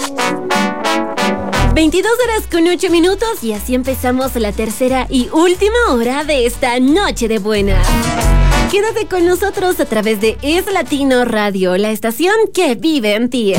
22:08 y así empezamos la tercera y última hora de esta noche de buenas. Quédate con nosotros a través de Es Latino Radio, la estación que vive en ti.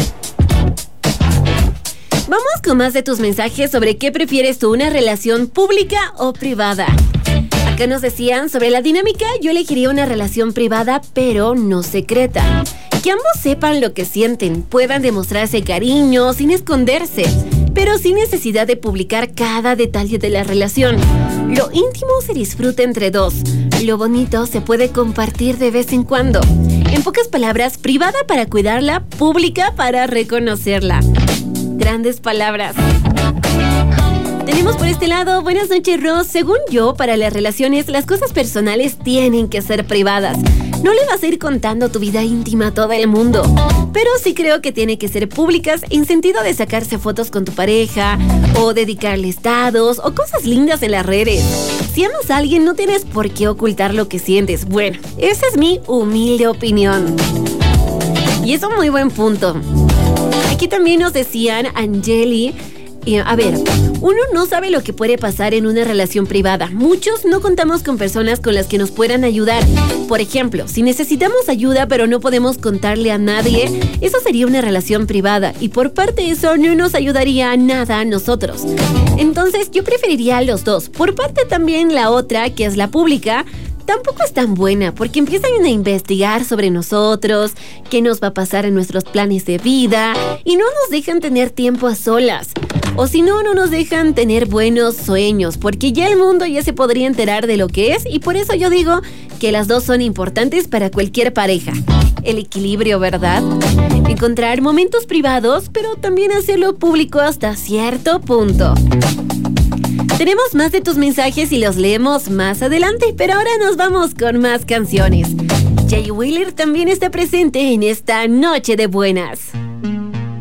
Vamos con más de tus mensajes sobre qué prefieres tú, una relación pública o privada. Acá nos decían sobre la dinámica, yo elegiría una relación privada pero no secreta. Que ambos sepan lo que sienten, puedan demostrarse cariño sin esconderse, pero sin necesidad de publicar cada detalle de la relación. Lo íntimo se disfruta entre dos. Lo bonito se puede compartir de vez en cuando. En pocas palabras, privada para cuidarla, pública para reconocerla. Grandes palabras. Tenemos por este lado, buenas noches, Ros. Según yo, para las relaciones, las cosas personales tienen que ser privadas. No le vas a ir contando tu vida íntima a todo el mundo. Pero sí creo que tiene que ser públicas en sentido de sacarse fotos con tu pareja, o dedicarle estados, o cosas lindas en las redes. Si amas a alguien, no tienes por qué ocultar lo que sientes. Bueno, esa es mi humilde opinión. Y es un muy buen punto. Aquí también nos decían, Angeli, a ver, uno no sabe lo que puede pasar en una relación privada. Muchos no contamos con personas con las que nos puedan ayudar. Por ejemplo, si necesitamos ayuda pero no podemos contarle a nadie, eso sería una relación privada. Y por parte de eso no nos ayudaría nada a nosotros. Entonces yo preferiría a los dos. Por parte también la otra, que es la pública, tampoco es tan buena, porque empiezan a investigar sobre nosotros, qué nos va a pasar en nuestros planes de vida, y no nos dejan tener tiempo a solas. O si no, no nos dejan tener buenos sueños, porque ya el mundo ya se podría enterar de lo que es, y por eso yo digo que las dos son importantes para cualquier pareja. El equilibrio, ¿verdad? Encontrar momentos privados, pero también hacerlo público hasta cierto punto. Tenemos más de tus mensajes y los leemos más adelante, pero ahora nos vamos con más canciones. Jay Wheeler también está presente en esta noche de buenas.